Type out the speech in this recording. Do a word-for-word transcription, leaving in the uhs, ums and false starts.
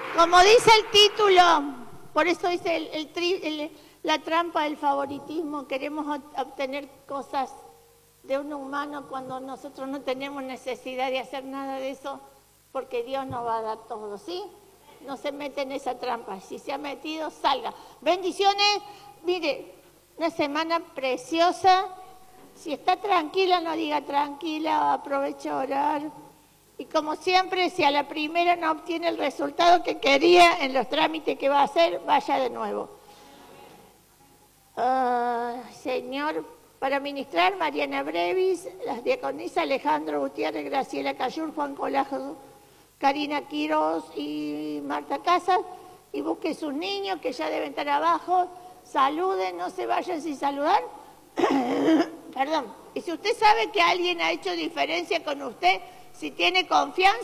Como dice el título, por eso dice el, el, tri, el, la trampa del favoritismo, queremos obtener cosas de un humano cuando nosotros no tenemos necesidad de hacer nada de eso, porque Dios nos va a dar todo, ¿sí? No se mete en esa trampa, si se ha metido, salga. Bendiciones, mire, una semana preciosa. Si está tranquila, no diga tranquila, aproveche a orar. Y como siempre, si a la primera no obtiene el resultado que quería en los trámites que va a hacer, vaya de nuevo. Uh, señor, para ministrar, Mariana Brevis, las diaconisas Alejandro Gutiérrez, Graciela Cayur, Juan Colajo, Karina Quiroz y Marta Casas. Y busque sus niños que ya deben estar abajo. Saluden, no se vayan sin saludar. Perdón. Y si usted sabe que alguien ha hecho diferencia con usted, si tiene confianza,